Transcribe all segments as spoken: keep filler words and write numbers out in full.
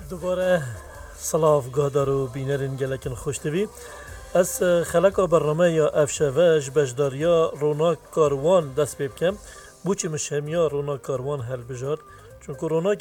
دوباره سلاف گهدارو بینرین گلکن خوشتوی از خلق برنامه یا افشوش بجداریا روناک کاروان دست بیب کم بوچی مشهمیا روناک کاروان هل بجار چون که روناک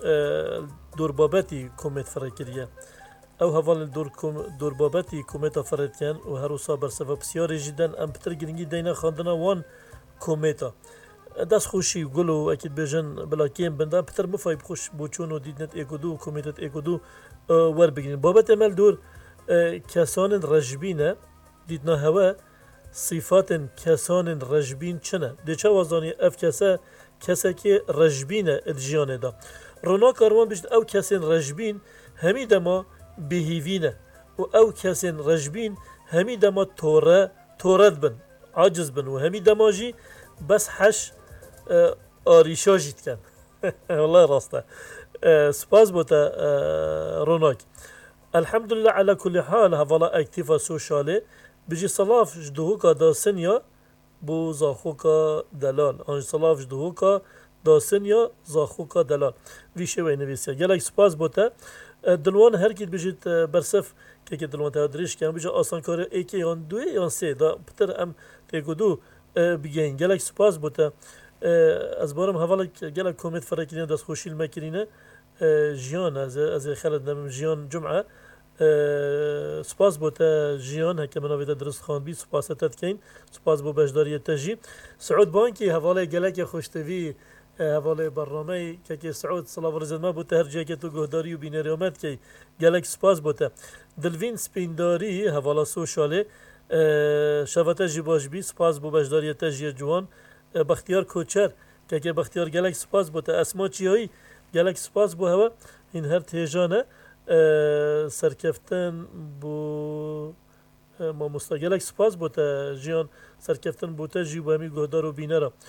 دور بابتی کومت فرکریه او حوال دور دور بابتی کومتا فرکن و هر روزا بر سبب بسیاری جدن ام پتر گرینگی دینا خواندنا وان کومتا دست خوشی گلو اکید بجن بلا کیم بنده پتر مفای خوش بوچون و دیدنت اگودو کومیتت اگودو ور بگیرین بابت عمل دور کسان رجبینه دیدنا هوا صفات کسان رجبین چنه دیچه وازانی اف کسه کسه که رجبینه ادجیانه دا رونا کاروان بشت او کسان رجبین همی دما بهیوینه و او کسان رجبین همی دما توره تورد بن عاجز بن و همی دما جی بس حش آریشا جید کن والله راسته سپاس بوتا روناک الحمدلله على كل حال هوالا اكتيفا سوشاله بيجي صلاف جدهوكا دا سنيا بو زاخوكا دلال انج صلاف جدهوكا دا سنيا زاخوكا دلال ويشه وي نويسيا گلك سپاس بوتا دلوان هر كيد بيجيت برسف كي دلوان تادريش كان بيجي آسان كار ايكي يان دوي يان سي دا بتر ام تيكو دو بگین گلک سپاس بوده از بارم حوالا گلک کومت فرکینه دست خوشیل مکرینه جیان از از خالد نمیم جیان جمعه سپاس بوده جیان هک مناویده درست خان بی سپاس تد کین سپاس بو بجداری تجی سعود بانکی حوالا گلک خوشتوی حوالا برنامه که که سعود صلاح ورزد ما بوده هر جایی که تو گهداری و بینری آمد که گلک سپاس بوده دلوین سپینداری حوالا سوشاله شفته جیباش بی سپاس بو بجداری تجی جوان بختیار کوچر که که بختیار گلک سپاس بوده اسما چیایی گلک سپاس بو هوا این هر تیجانه سرکفتن بو ما مستقلک سپاس بوده جیان سرکفتن بوده جی بو همی گهدار و بینه را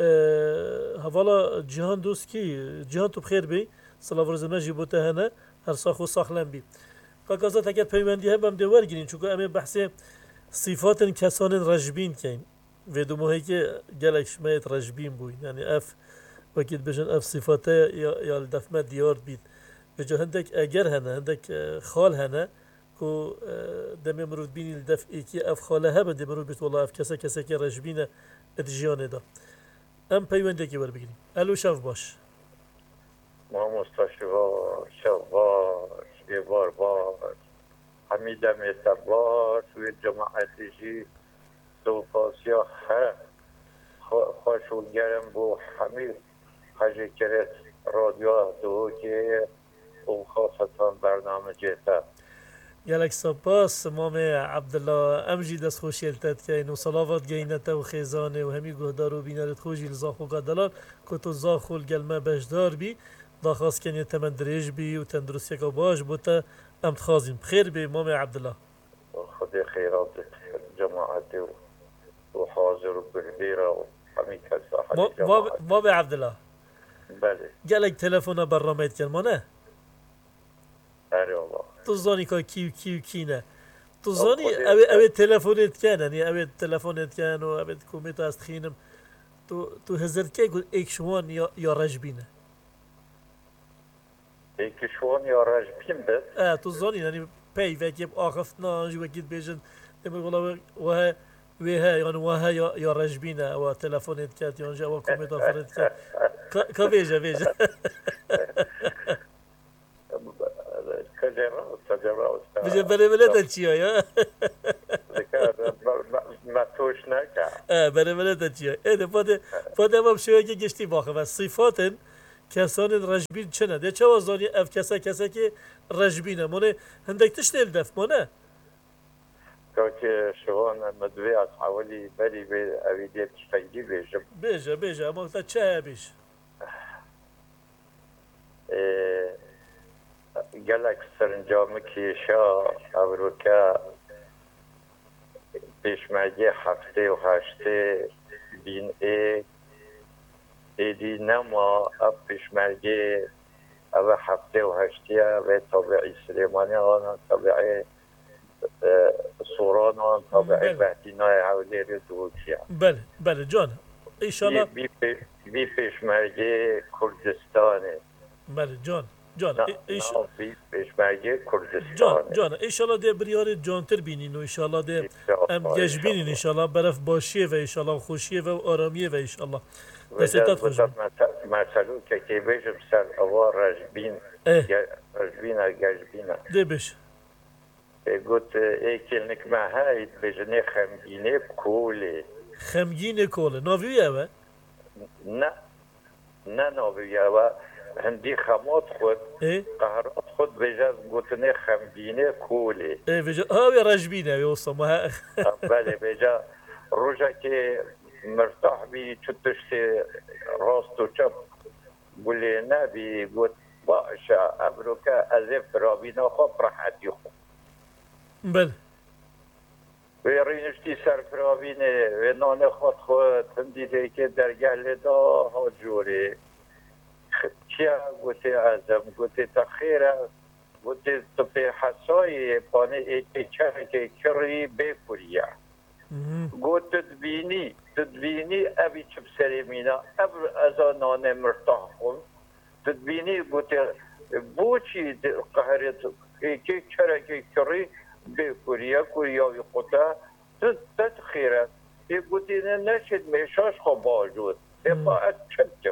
حوالا جهان دوست کی جهان تو بخیر بی صلاح ورزمه جی بوده هنه هر ساخو ساخلن بی کاکازا تکر پیوندی هم هم دوار گیرین چونکه امی بحثه صفات کسان رجبین کن و دو ماهی که گلک شمایت رجبین بوین یعنی اف وکید بجن اف صفاته یا یا دفمه دیار بید بجا هندک اگر هنه هندک خال هنه که دمی مرود بینی دف ایکی اف خاله هبه دمی مرود بیت والله اف کسا کسا که رجبینه ادجیانه دا ام پیونده که بر بگیریم الو شف باش ما مستشفا شف باش یه بار باش حمیده میتباش و جماعتی جی سوپاسیا هر خوشولگرم بو حمید حجی کرد رادیو دو که او خاصتان برنامه جیتا گلک سپاس مام عبدالله امجی دست خوشی التد که اینو صلاوات گینته و خیزانه و همی گهدار و بینرد خوشی لزاخو قدلال که تو زاخو الگلمه بجدار بی داخواست کنی تمن دریج بی و تندرستی که باش بوده امت خازیم خیر بی مام عبدالله خدای خیرات جماعتی و حاضر و بردیره و همین کسا مام عبدالله بله گلک تلفون برنامه کن ما نه اره الله تو زانی که کیو کیو کی نه تو زانی اوه اوه تلفونت کن یعنی اوه تلفونت کن و اوه کومیت است خینم تو تو هزار که گفت ایکشوان یا یا رجبینه ایکشوان یا رجبین بس اه تو زانی یعنی پی وکیب آخفتنا جو وکید بیشن دمی والله وها وها یعنی وها یا یا رجبینه و تلفونت کن یا جواب کومیت آفرد کن که بیجه بیجه بیجه بره بلده چیه یا متوش نکن اه بره بلده چیه ایده پاده پاده هم شویه که گشتی باخه و صفات کسان رجبین چنه ده چه وزانی اف کسا کسا که رجبینه مونه هندک تشتیل دف مونه که شوان مدوی از حوالی بری به اویدیت شفیدی بیجم بیجه بیجه اما تا چه بیش گلک سرنجام کیشا اوروکا پیشمرگی هفته و هشته بین ای ایدی نما اب پیشمرگی او هفته و هشته و طبعی سلیمانی آن طبعی سوران آن طبعی بهدینای حولیری دوکیا بله بله جان ایشالا بی پیشمرگی کردستانه بله جان جان نه ایش ناوی پیشمرگه جان کردستان جان ایشالا ده بریار جانتر بینین و ایشالا ده ام گش بینین انشالله ایشالا برف باشیه و ایشالا خوشیه و آرامیه و ایشالا و دستتت جز خوش بودم بین مسئلو که که بیشم سر اوار رجبین اه رجبینه گجبینه ده بش گوت ایکل نکمه هاید بجنه خمگینه کوله خمگین کوله ناویه و نه نه ناویه و هندی خمات خود اه قهرات خود بجز گوتنه خمگینه کوله اه بجا هاوی رجبینه و وصا ما بله بجا روژا که مرتاح بی چطشت راست و چپ گلی نبی گوت باشه ابرو که از فرابینا خوب راحتی خوب بله و رینشتی سر فرابینه و نان خود خود هم دیده که در گل دا ها جوره چیا گوته ازم گوته تخیره گوته تو به حسای پانه ایکی چه که کری بکریه گوت تدبینی تدبینی ابی چپ سری مینا ابر از نان مرتاح خون تدبینی گوته بوچی قهرت ایکی چرا که کری بکریه کریه خودتا تد تدخیره ای گوته نه نشد میشاش خوب باجود ابا از چپ چپ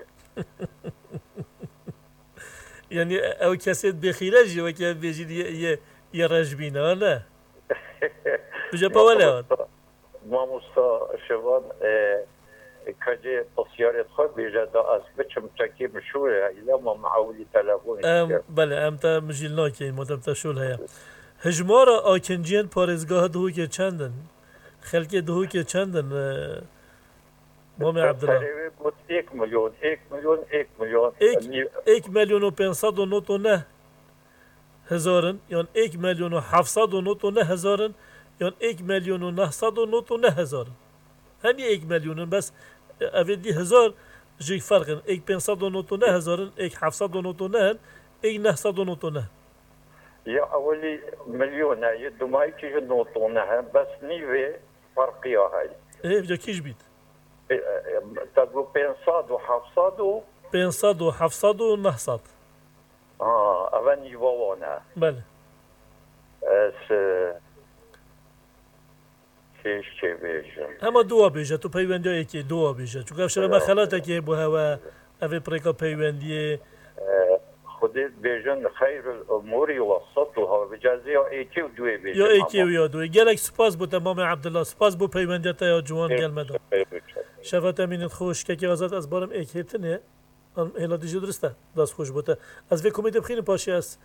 یعنی او کسی بخیره جی و که بیجید یه یه رجبینه نه بجا پاوله هاد ما مستا شوان کجه تصیارت خود بیجه دا از بچم تکی مشوره ایلا ما معاولی تلفونی ام بله ام تا مجیل ناکی مدام تا شول هیا هجمار آکنجین پارزگاه دهو که چندن خلق دهو که چندن مام عبدالله تقریبا بود یک میلیون یک میلیون یک میلیون ایک ایک میلیون و پنصد و نوت و نه هزارن یان ایک میلیون و هفتصد و نوت و نه هزارن یان ایک میلیون و نهصد و نوت و نه هزارن همی ایک میلیونن بس اویدی هزار جی فرقن ایک پنصد و نوت و نه هزارن ایک هفتصد و نوت و نه ایک نهصد و نوت و نه یا اولی میلیون یه دومایی که نوتونه هم بس نیوه فرقی های اه بجا کیش بید تقو پنصد و هفتصد و پنصد و هفتصد و نهصد آه اول نیوانه بله از کیش چه بیشم اما دوا بیجه تو پیوندی های که دوا بیجه چون که شما خلاته که بو هوا اوی پریکا پیوندی خودت بیشن خیر الاموری وسطها بجازی یا ایکی و دوی بیشن یا ایکی و یا دوی گلک سپاس بو تمام عبدالله سپاس بو پیوندیت یا جوان گل مدام شفت امینت خوش که که آزاد از بارم ایک هیتنه هلا دیجی درسته دست خوش بوده از وی کمیده بخیریم پاشی از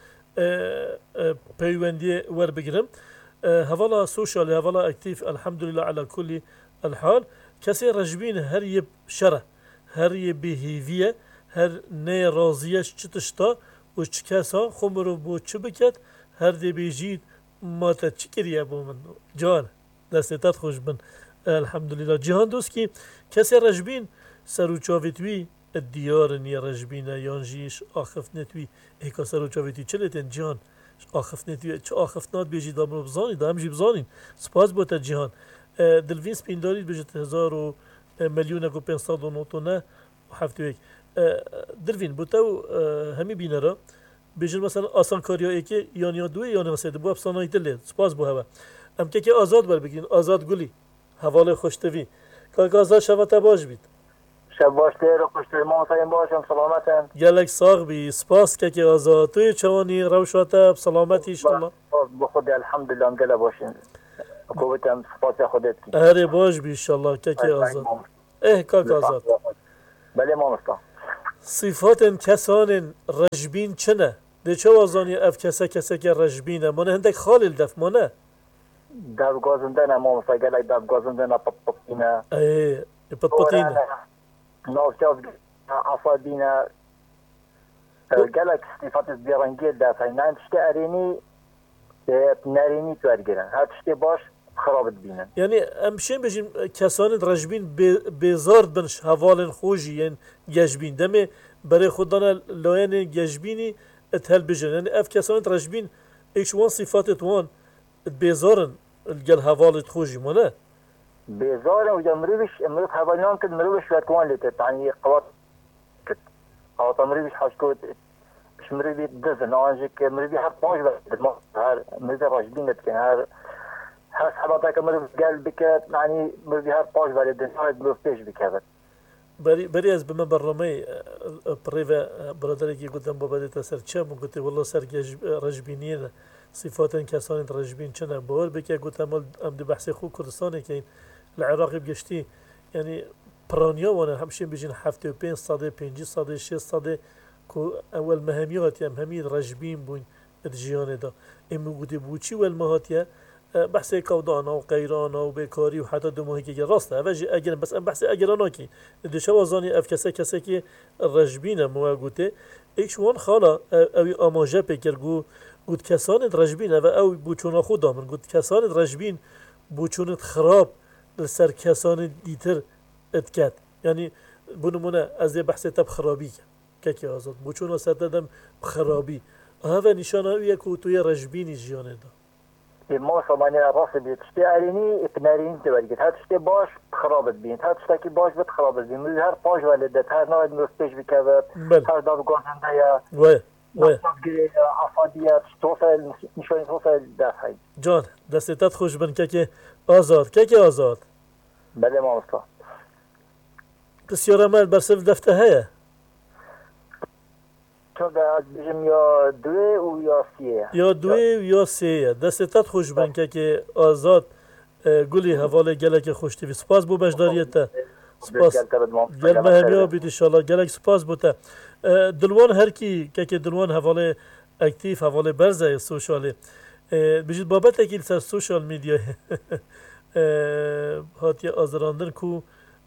پیوندی ور بگیرم هوالا سوشال هوالا اکتیف الحمدلله على كل الحال کسی رجبین هر یه شره هر یه بهیویه هر نه رازیش چتشتا و چ کسا خمرو بو چه بکد هر دی بیجید ما تا چی کریه بو من جان دستتت خوش بن الحمدلله جهان دوست کی کسی رجبین سروچاویتوی الديار ني رجبينا يانجيش آخفنتوي هيكا سروچاويتي چلتن جهان آخفنتوي چه آخفنات بيجي دامرو بزاني دام جي بزانين سپاس بوتا جهان دلوين سپين داريد بجت هزار و مليون اكو پنصد و نوتونه و هفتو ايك دلوين بوتاو همي بينرا بيجن مثلا آسان كاريا ايكي يانيا دوي يانيا مسيد بو افساناي دلي سپاس بو هوا ام که که آزاد بر بگیرین آزاد گلی حواله خوشتوی که آزاد شوته باش بید شب باش دیر و خوشتوی ما سایم باشم سلامتن گلک ساغ بی سپاس که که آزاد توی چوانی روشاته بسلامتی انشالله بخود الحمدلله هم گله باشین کوبتم سپاس خودت کی هره باش بی انشالله که که آزاد اه که آزاد بله ما مستا صفات کسان رجبین چنه ده چه وازانی اف کسه کسه که رجبینه منه هندک خالل دف منه دب گازنده نه ما مستا گلک دب گازنده نه پپ پپینه ای پت پتینه نافچاف عصابینه گلک صفات بیرنگی دفعه نه تشتی ارینی نرینی تو ارگیرن هر تشتی باش خرابت بینن یعنی امشین بجیم کسان رجبین بیزارد بنش حوالن خوشی یعنی گجبین دمه برای خودان لاین گجبینی اتهل بجن یعنی اف کسان رجبین ایش وان صفات وان بیزارن الگل حوالت خوشی مانه بیزارن و مروش مروش حوالنان کد مروش وکوان لیتت یعنی قوات قوات مروش حشکوت باش مروی دزن آنجا که مروی هر پاش برد ما هر مروی راجبینت که هر هر حالتا که مروی گل بکت معنی مروی هر پاش برد دنیا مروی پیش بکت بری بری از بما برنامه پریو برادری که گفتم با بدی تاثیر چه من گفتی والله سر رجبینیه صفات کسانی رجبین چنه باور بکه گفتم ام دی بحث خو کردستانی که العراق بگشتی یعنی پرانیا وانا همشه بيجين هفته و پنج صده پنجی صده شش صده کو اول مهمیات یم همین رجبین بون ادجیانه دا امی بودی بوچی و المهاتیه بحث کودانا و قیرانا و بیکاری و حتی دو ماهی که راسته اوجی اگر بس ام بحث اگرانا کی دیشه وزانی اف کسه کسه که رجبینه مواجوده ایش وان خالا اوی آماجه پیکر گو گود کسان رجبینه و او بوچونا خود دامن گود کسان رجبین بوچونت خراب لسر کسان دیتر اتکت یعنی بنمونه از یه بحث تب خرابی که که آزاد بوچون سر دادم خرابی هوا نشانه اویه که توی رجبینی جیانه دا ما سامانی راست بید شتی ارینی اپنارین تبرگید هر شتی باش خرابت بین هر شتی باش بد خرابت بین مروی هر پاش ولدت هر نوع نوست پیش بکرد هر داد گوزنده یا وای وای افادیت توصل نشانی توصل دفعی جان دستت خوش بن که که آزاد که که آزاد بله ما اصلا بسیار عمل بر صف دفته هیا چون از بجم یا دوی و یا سیه یا دوی و یا سیه دستت خوش بن که که آزاد گلی حواله گلک خوش تیوی سپاس بو بشداریت سپاس گل مهمیا بیت انشالله گلک سپاس بوده دلوان هر کی که که دلوان حواله اکتیف حواله برزه سوشاله بجید بابت اکیل سر سوشال میدیا هاتی آزراندن کو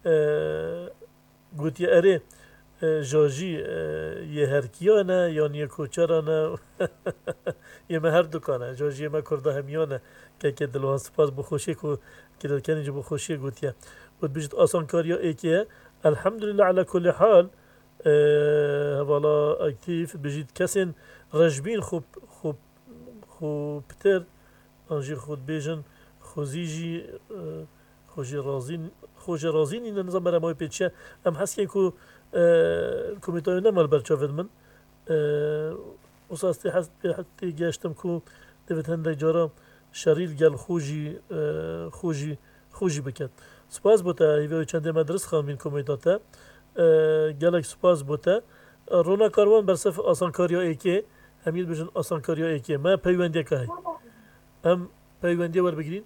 گوتی اره جاجی یه هرکیانه یا نیه کوچرانه یه مه هر دکانه جاجی مه کرده همیانه که که دلوان سپاس بخوشی که که دلکنی جو بخوشی گوتیه بود بجید آسان کاریا ایکیه الحمدلله على كل حال والا اکتیف بجید کسین رجبین خوب خوب خوب پتر آنجی خود بیجن خوزیجی خوشی رازین خوش رازین این نظام برای مای پیچه ام هست که کو کمیتای نمال برچاود من اساستی هست به حتی گشتم کو دوید هنده جارا شریل گل خوشی خوشی خوشی بکد سپاس بوده ایوه چند مدرس خامین کمیتاته گلک سپاس بوده رونا کاروان برصف آسان کاریا ایکی همین بجن آسان کاریا ایکی ما پیوندی که های هم پیوندی ور بگیرین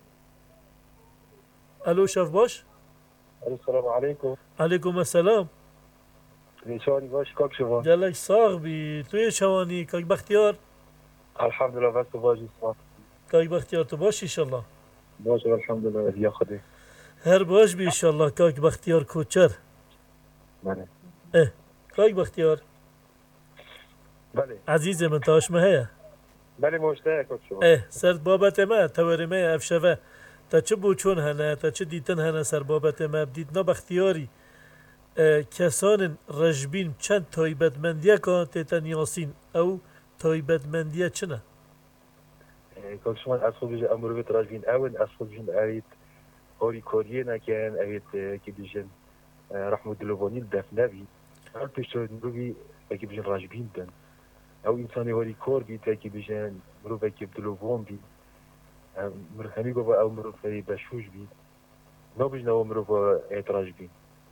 الو شف باش السلام علیکم علیکم السلام نشانی باش کاک شما گلک ساغ بی توی شوانی کاک بختیار الحمدلله بس باجی سپاس کاک بختیار تو باش انشالله باش الحمدلله یا خودی هر باش بی انشالله کاک بختیار کوچر بله اه کاک بختیار بله عزیز من تاش مهیه بله مشتاق کاک شما اه سرد بابت ما توری ما افشوه تا چه بوچون هنه تا چه دیتن هنه سر بابت ما بدید نا بختیاری کسان رجبین چند تایبتمندیه که تیتن یاسین او تایبتمندیه چنه؟ کاک شما از خود بیجن امرو بیت رجبین اول از خود بیجن اوید هاری کاریه نکن اوید که بیجن رحمه دلوانی دفنه بید هر پیشتر مرو بی که بیجن رجبین بن او انسانی هاری کار بید که بیجن مرو بی که دلوان بید مرو همی گو با او مرو بی بشوش بید نو بیجن او مرو با ایت رجبین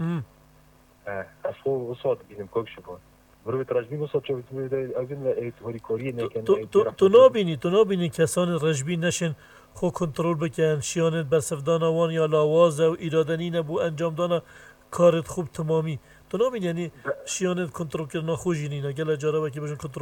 از خود اصاد بینم کاک شما مرو بیت رجبین اصاد شو بیت اوین ایت هاری کاریه نکن تو نابینی تو نابینی کسان رجبین نشن خو کنترل بکن شیانت بر سفدانا وان یا لاوازه و ایرادنی نبو انجام دانا کارت خوب تمامی تو نابینی یعنی شیانت کنترل کردن خوشی نینا گل جاره و که بجن کنترل